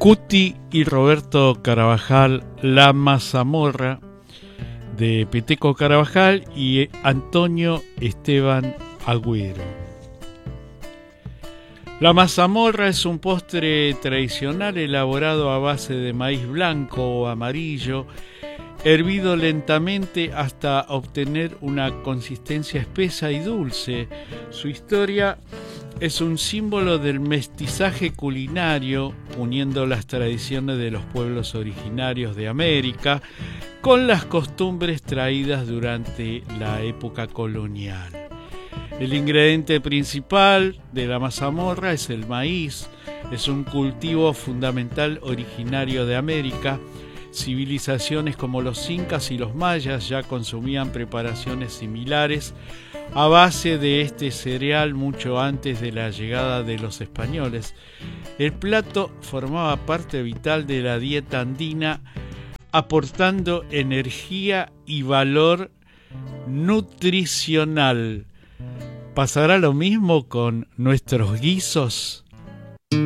Cuti y Roberto Carabajal, La Mazamorra, de Peteco Carabajal y Antonio Esteban Agüero. La mazamorra es un postre tradicional elaborado a base de maíz blanco o amarillo, hervido lentamente hasta obtener una consistencia espesa y dulce. Su historia es un símbolo del mestizaje culinario, uniendo las tradiciones de los pueblos originarios de América con las costumbres traídas durante la época colonial. El ingrediente principal de la mazamorra es el maíz. Es un cultivo fundamental originario de América. Civilizaciones como los incas y los mayas ya consumían preparaciones similares a base de este cereal mucho antes de la llegada de los españoles. El plato formaba parte vital de la dieta andina, aportando energía y valor nutricional. ¿Pasará lo mismo con nuestros guisos?